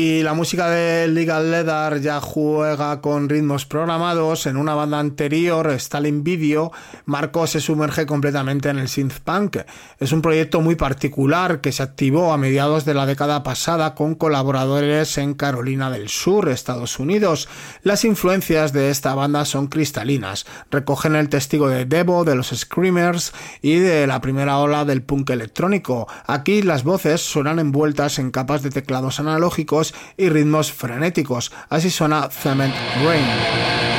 Y la música de Legal Leather ya juega con ritmos programados. En una banda anterior, Stalin Video, Marco se sumerge completamente en el synth punk. Es un proyecto muy particular que se activó a mediados de la década pasada con colaboradores en Carolina del Sur, Estados Unidos. Las influencias de esta banda son cristalinas. Recogen el testigo de Devo, de los Screamers y de la primera ola del punk electrónico. Aquí las voces suenan envueltas en capas de teclados analógicos y ritmos frenéticos. Así suena Cement Rain.